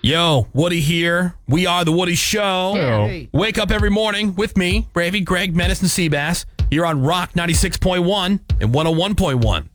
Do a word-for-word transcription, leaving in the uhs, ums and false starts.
Yo, Woody here. We are The Woody Show. Hey. Wake up every morning with me, Bravey, Greg, Menace, and Seabass here on Rock ninety-six point one and one oh one point one.